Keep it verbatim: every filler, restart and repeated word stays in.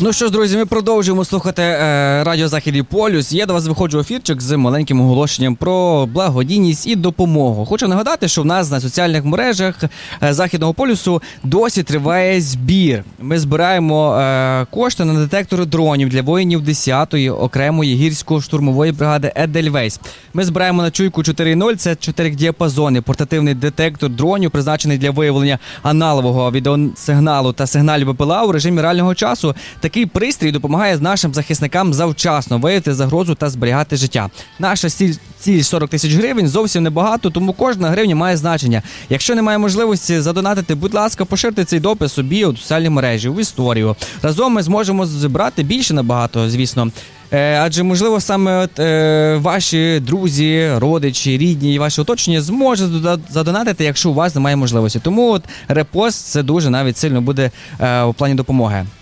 Ну що ж, друзі, ми продовжуємо слухати е, радіо Західний полюс. Я до вас виходжу ефірчик з маленьким оголошенням про благодійність і допомогу. Хочу нагадати, що в нас на соціальних мережах е, Західного полюсу досі триває збір. Ми збираємо е, кошти на детектори дронів для воїнів десятої окремої гірсько-штурмової бригади «Едельвейс». Ми збираємо на чуйку чотири нуль, це чотиридіапазонний портативний детектор дронів, призначений для виявлення аналогового відеосигналу та сигналів БПЛА у режимі реального часу. Такий пристрій допомагає нашим захисникам завчасно виявити загрозу та зберігати життя. Наша ціль сорок тисяч гривень, зовсім небагато, тому кожна гривня має значення. Якщо немає можливості задонатити, будь ласка, поширте цей допис собі у соціальній мережі, в історію. Разом ми зможемо зібрати більше набагато, звісно. Адже, можливо, саме от, е, ваші друзі, родичі, рідні і ваше оточення зможуть задонатити, якщо у вас немає можливості. Тому от репост – це дуже навіть сильно буде е, у плані допомоги.